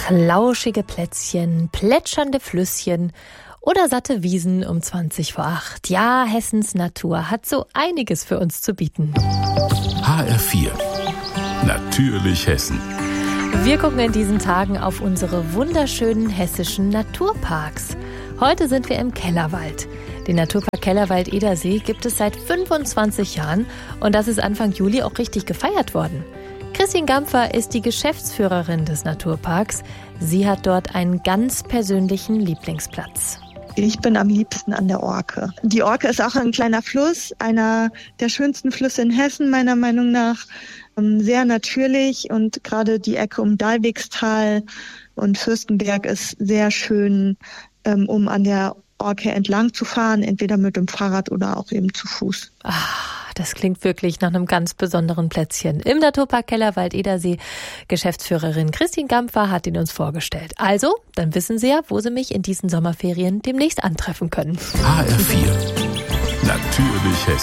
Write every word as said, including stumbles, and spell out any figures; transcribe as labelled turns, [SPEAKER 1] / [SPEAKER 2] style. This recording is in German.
[SPEAKER 1] Ach, lauschige Plätzchen, plätschernde Flüsschen oder satte Wiesen um zwanzig vor acht. Ja, Hessens Natur hat so einiges für uns zu bieten.
[SPEAKER 2] H R vier. Natürlich Hessen.
[SPEAKER 1] Wir gucken in diesen Tagen auf unsere wunderschönen hessischen Naturparks. Heute sind wir im Kellerwald. Den Naturpark Kellerwald-Edersee gibt es seit fünfundzwanzig Jahren und das ist Anfang Juli auch richtig gefeiert worden. Christine Gampfer ist die Geschäftsführerin des Naturparks. Sie hat dort einen ganz persönlichen Lieblingsplatz.
[SPEAKER 3] Ich bin am liebsten an der Orke. Die Orke ist auch ein kleiner Fluss, einer der schönsten Flüsse in Hessen meiner Meinung nach. Sehr natürlich und gerade die Ecke um Dalwigstal und Fürstenberg ist sehr schön, um an der Orke entlang zu fahren, entweder mit dem Fahrrad oder auch eben zu Fuß.
[SPEAKER 1] Ach, das klingt wirklich nach einem ganz besonderen Plätzchen. Im Naturpark Kellerwald-Edersee. Geschäftsführerin Christine Gampfer hat ihn uns vorgestellt. Also, dann wissen Sie ja, wo Sie mich in diesen Sommerferien demnächst antreffen können.
[SPEAKER 2] H R vier. Natürlich Hessen.